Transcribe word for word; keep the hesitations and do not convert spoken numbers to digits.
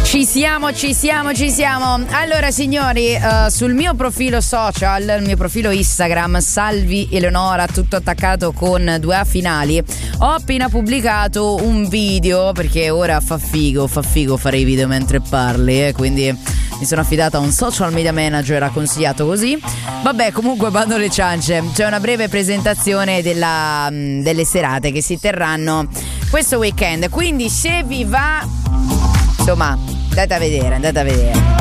Ci siamo, ci siamo, ci siamo. Allora signori, uh, sul mio profilo social, il mio profilo Instagram, Salvi Eleonora, tutto attaccato con due A finali, ho appena pubblicato un video, perché ora fa figo, fa figo fare i video mentre parli, eh, quindi mi sono affidata a un social media manager, ha consigliato così. Vabbè, comunque bando le ciance, c'è una breve presentazione della, delle serate che si terranno questo weekend, quindi se vi va, insomma, andate a vedere, andate a vedere.